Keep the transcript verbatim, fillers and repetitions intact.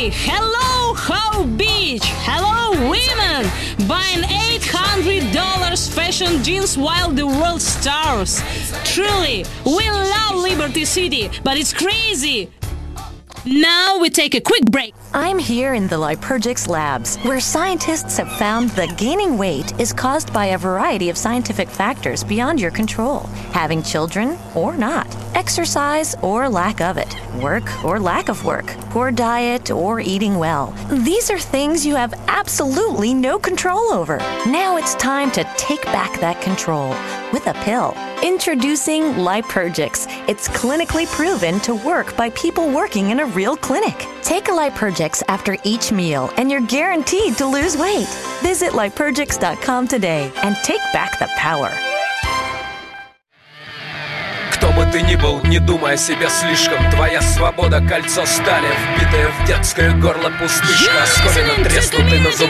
City! Hello, How Beach! Hello, women! Buying eight hundred dollars fashion jeans while the world starves. Truly, we love Liberty City, but it's crazy! Now we take a quick break. I'm here in the Liturgix labs, where scientists have found that gaining weight is caused by a variety of scientific factors beyond your control. Having children or not, exercise or lack of it, work or lack of work, poor diet or eating well. These are things you have absolutely no control over. Now it's time to take back that control with a pill. Introducing Liturgix. It's clinically proven to work by people working in a real clinic. Take a Liturgix after each meal and you're guaranteed to lose weight. Visit liturgix dot com today and take back the power. Кто бы ты ни был, не думай о себе слишком. Твоя свобода — кольцо стали, вбитое в детское горло пустышка. Оскомина треснутый на зубах.